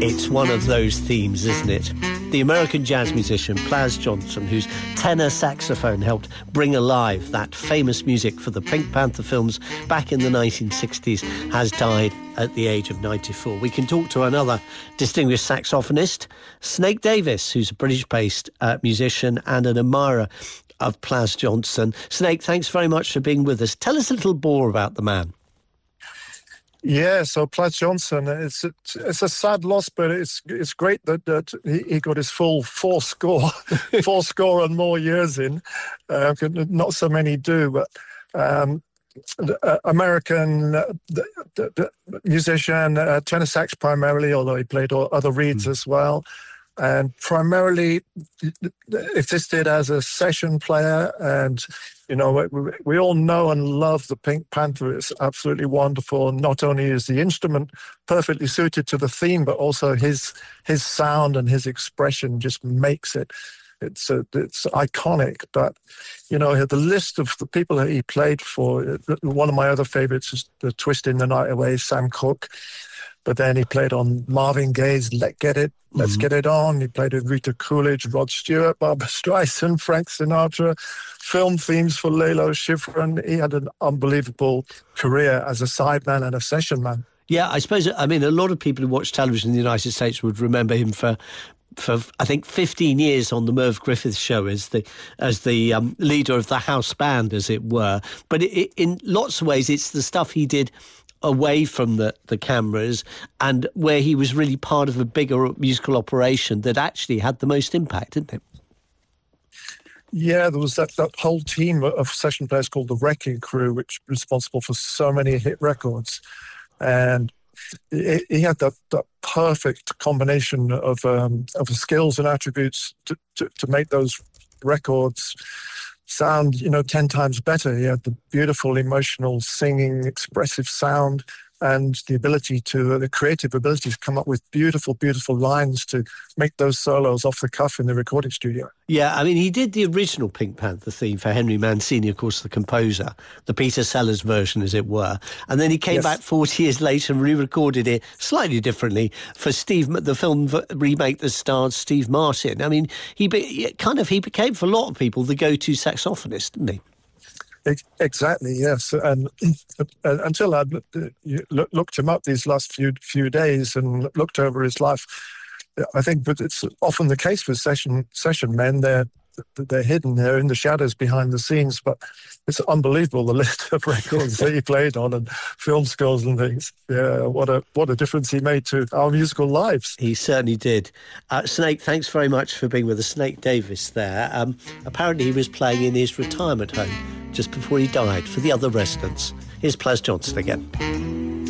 It's one of those themes, isn't it? The American jazz musician Plas Johnson, whose tenor saxophone helped bring alive that famous music for the Pink Panther films back in the 1960s, has died at the age of 94. We can talk to another distinguished saxophonist, Snake Davis, who's a British-based musician and an admirer of Plas Johnson. Snake, thanks very much for being with us. Tell us a little more about the man. Yeah, so Plas Johnson, it's a sad loss, but it's great that he got his full four score and more years in. Not so many do, but American the musician, tenor sax primarily, although he played other reeds as well. And primarily existed as a session player. And, you know, we all know and love the Pink Panther. It's absolutely wonderful. Not only is the instrument perfectly suited to the theme, but also his sound and his expression just makes it. It's iconic. But, you know, the list of the people that he played for, one of my other favorites is the Twisting the Night Away, Sam Cooke. But then he played on Marvin Gaye's Let's Get It On. He played with Rita Coolidge, Rod Stewart, Barbra Streisand, Frank Sinatra, film themes for Lalo Schifrin. He had an unbelievable career as a sideman and a session man. Yeah, I suppose, I mean, a lot of people who watch television in the United States would remember him for I think 15 years on the Merv Griffith show as the leader of the house band, as it were. But in lots of ways, it's the stuff he did away from the cameras and where he was really part of a bigger musical operation that actually had the most impact, didn't it? Yeah, there was that whole team of session players called the Wrecking Crew, which was responsible for so many hit records. And he had that perfect combination of skills and attributes to make those records sound, 10 times better. He had the beautiful, emotional, singing, expressive sound and the creative ability to come up with beautiful, beautiful lines to make those solos off the cuff in the recording studio. Yeah, I mean, he did the original Pink Panther theme for Henry Mancini, of course, the composer, the Peter Sellers version, as it were. And then he came back 40 years later and re-recorded it slightly differently for the film remake that starred Steve Martin. I mean, he became, for a lot of people, the go-to saxophonist, didn't he? Exactly, yes. And until I looked him up these last few days and looked over his life, I think that it's often the case with session men. They're hidden. They're in the shadows behind the scenes. But it's unbelievable, the list of records that he played on and film scores and things. Yeah, what a difference he made to our musical lives. He certainly did. Snake, thanks very much for being with us. Snake Davis there. Apparently he was playing in his retirement home just before he died for the other residents. Here's Plas Johnson again.